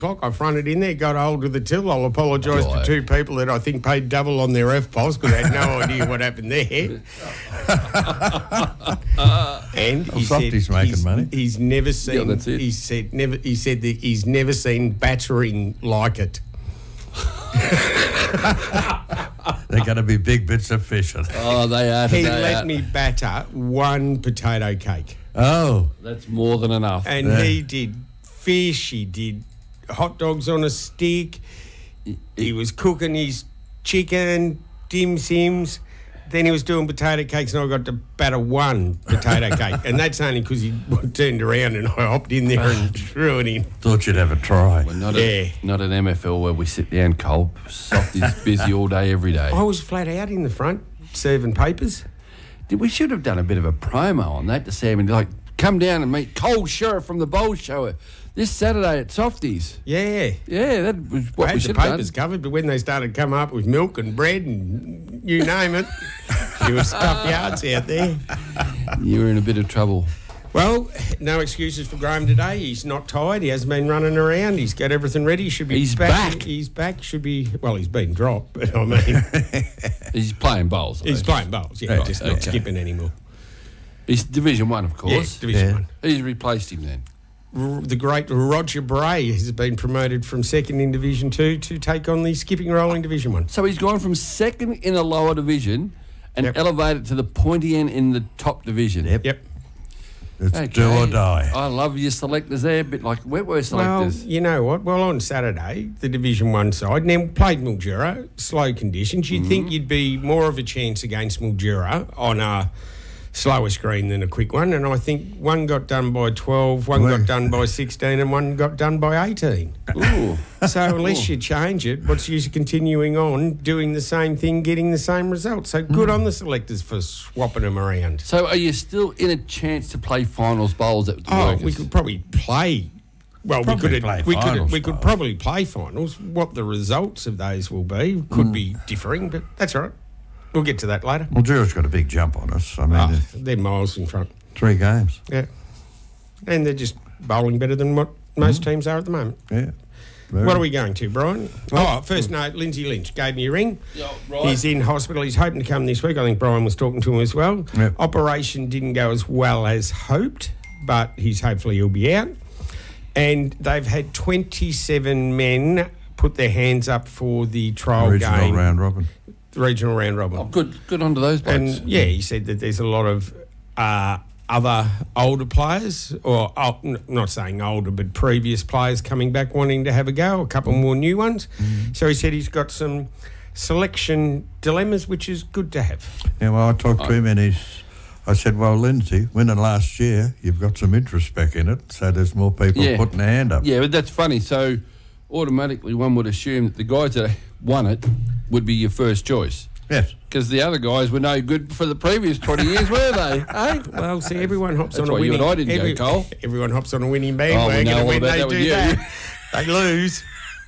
o'clock. I fronted in there, got hold of the till. I'll apologise to two people that I think paid double on their FPOS because they had no idea what happened there. And he Softy's making money. He's never seen. Yeah, that's it. He said that he's never seen battering like it. They're going to be big bits of fish. Oh, they are today. He let me batter one potato cake. Oh. That's more than enough. And he did fish, he did hot dogs on a stick, he was cooking his chicken, dim sims, then he was doing potato cakes and I got to batter one potato cake. And that's only because he turned around and I hopped in there and threw it in. Thought you'd have a try. Well, not an MFL where we sit down cold. Softy's busy all day, every day. I was flat out in the front, serving papers. We should have done a bit of a promo on that to Sam and like, come down and meet Cole Sheriff from the Bowl Show this Saturday at Softies. Yeah. Yeah, that was what I we had should the have papers done. covered, but when they started coming up with milk and bread and you name it, there were stuffed yards out there. You were in a bit of trouble. Well, no excuses for Graham today. He's not tired. He hasn't been running around. He's got everything ready. Should be He's back. He's back. Should be. Well, he's been dropped, but I mean, He's playing bowls. he's playing bowls. Yeah, just not skipping anymore. He's Division 1, of course. Yes, Division 1. Who's replaced him then? The great Roger Bray has been promoted from second in Division 2 to take on the skipping role in Division 1. So he's gone from second in a lower division and elevated to the pointy end in the top division. Yep. It's do or die. I love your selectors there, a bit like Wentworth selectors. Well, you know what? Well, on Saturday, the Division 1 side now played Mildura, slow conditions. You'd think you'd be more of a chance against Mildura on a slower screen than a quick one, and I think one got done by 12, one got done by 16, and one got done by 18. Ooh. So unless you change it, what's the use of continuing on doing the same thing, getting the same result? So good on the selectors for swapping them around. So are you still in a chance to play finals bowls at the Oh, Workers? we could probably play. Well, Probably we play could finals, we could though. probably play finals. What the results of those will be could be differing, but that's all right. We'll get to that later. Well, Jura's got a big jump on us. I mean, They're miles in front. 3 games. Yeah. And they're just bowling better than what most teams are at the moment. Yeah. What are we going to, Brian? First note, Lindsay Lynch gave me a ring. Yeah, right. He's in hospital. He's hoping to come this week. I think Brian was talking to him as well. Yep. Operation didn't go as well as hoped, but hopefully he'll be out. And they've had 27 men put their hands up for the trial Original game. round robin. The regional round robin. Oh, good on to those blokes. And yeah, he said that there's a lot of other older players, or not saying older, but previous players coming back wanting to have a go, a couple more new ones. So he said he's got some selection dilemmas, which is good to have. Yeah, well, I talked to him and I said, well, Lindsay, winning last year, you've got some interest back in it, so there's more people putting their hand up. Yeah, but that's funny. So automatically one would assume that the guys that won it would be your first choice. Yes. Because the other guys were no good for the previous 20 years, were they? Hey? Well, see, everyone hops That's on a why you winning... and I didn't go, Cole. Everyone hops on a winning Oh, we bandwagon, know and all when about they that do with you. that, they lose.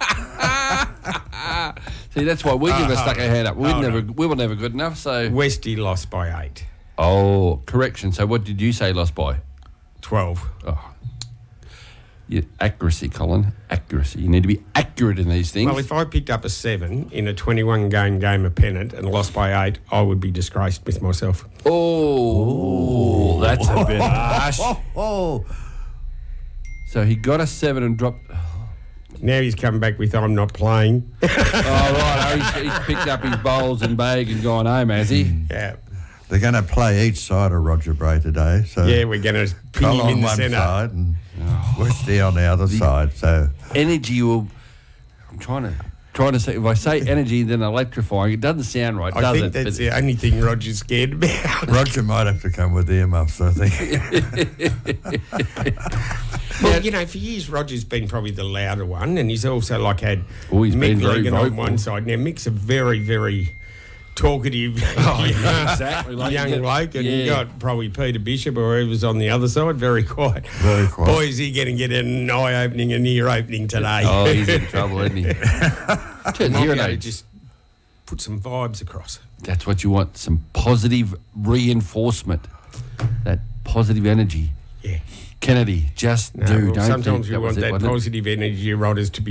See, that's why we never stuck our hand up. We were never good enough, so... Westie lost by 8. Oh, correction. So what did you say lost by? 12. Oh. Yeah, accuracy, Colin. Accuracy. You need to be accurate in these things. Well, if I picked up a 7 in a 21-game of pennant and lost by 8, I would be disgraced with myself. Oh, that's a bit harsh. Oh, So he got a 7 and dropped... Now he's come back with, I'm not playing. Oh, right. He's picked up his bowls and bag and gone home, has he? Yeah. they're going to play each side of Roger Bray today. So Yeah, we're going to pin Cole him in on the one centre. side and Westie on the other side. So Energy will... I'm trying to say, if I say energy, then electrifying. It doesn't sound right, does I think it? that's the only thing Roger's scared about. Roger might have to come with earmuffs, I think. Well, you know, for years Roger's been probably the louder one, and he's also had He's been Mick very Regan on vocal. one side. Now Mick's a very, very talkative exactly. young bloke, and you got probably Peter Bishop or whoever's on the other side, very quiet. Very quiet. Boy, is he going to get an eye-opening and ear-opening today. Oh, he's in trouble, isn't he? Turn Might be hearing able to aids. just put some vibes across. That's what you want, some positive reinforcement, that positive energy. Yeah. Kennedy, just No, do. well, Don't sometimes think we want was it, that wasn't it? positive energy riders to be